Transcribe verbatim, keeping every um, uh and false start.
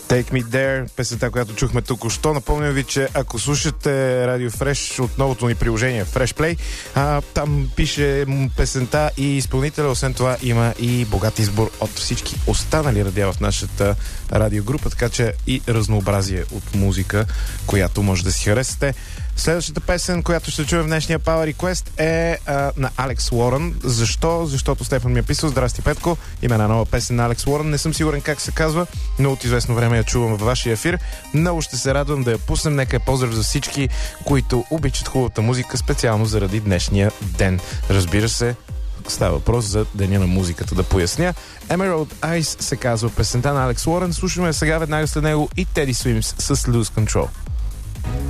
Take Me There, песента, която чухме току-що. Напомням ви, че ако слушате Радио Фреш от новото ни приложение Fresh Play, а, там пише песента и изпълнителя. Освен това има и богат избор от всички останали радиа в нашата радиогрупа, така че и разнообразие от музика, която може да си харесате. Следващата песен, която ще чуем в днешния Power Request е а, на Алекс Уорън. Защо? Защото Стефан ми е писал: здрасти, Петко, има една нова песен на Алекс Уорън. Не съм сигурен как се казва, но от известно време я чувам във вашия ефир. Много ще се радвам да я пуснем. Нека е поздрав за всички, които обичат хубавата музика, специално заради днешния ден. Разбира се, става въпрос за Деня на музиката, да поясня. Emerald Eyes се казва песента на Алекс Уорън. Слушаме сега веднага след него и Teddy Swims с Lose Control.